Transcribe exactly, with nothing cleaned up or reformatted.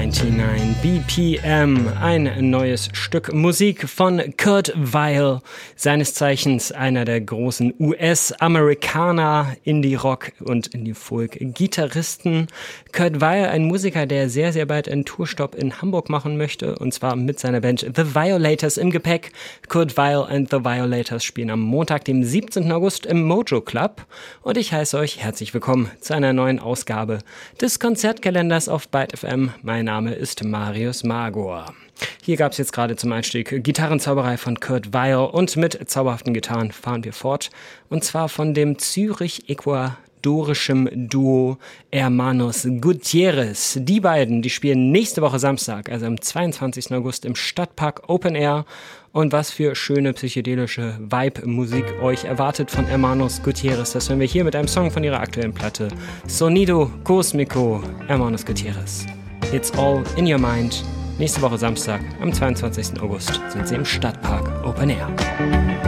neunundneunzig B P M, ein neues Stück Musik von Kurt Weill, seines Zeichens einer der großen U S-Amerikaner, Indie-Rock und Indie-Folk-Gitarristen. Kurt Weill, ein Musiker, der sehr, sehr bald einen Tourstopp in Hamburg machen möchte, und zwar mit seiner Band The Violators im Gepäck. Kurt Weill and The Violators spielen am Montag, dem siebzehnten August im Mojo Club, und ich heiße euch herzlich willkommen zu einer neuen Ausgabe des Konzertkalenders auf Byte F M. Mein Name ist Marius Magor. Hier gab es jetzt gerade zum Einstieg Gitarrenzauberei von Kurt Weill, und mit zauberhaften Gitarren fahren wir fort, und zwar von dem Zürich-Ecuadorischem Duo Hermanos Gutierrez. Die beiden, die spielen nächste Woche Samstag, also am zweiundzwanzigsten August im Stadtpark Open Air. Und was für schöne psychedelische Vibe-Musik euch erwartet von Hermanos Gutierrez, das hören wir hier mit einem Song von ihrer aktuellen Platte Sonido Cósmico. Hermanos Gutierrez. It's all in your mind. Nächste Woche Samstag, am zweiundzwanzigsten August, sind sie im Stadtpark Open Air.